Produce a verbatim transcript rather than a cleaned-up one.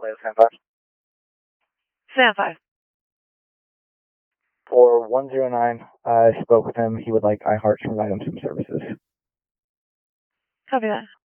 Leo San five. San five. For one zero nine, I spoke with him. He would like iHeart to provide him some services. Copy that.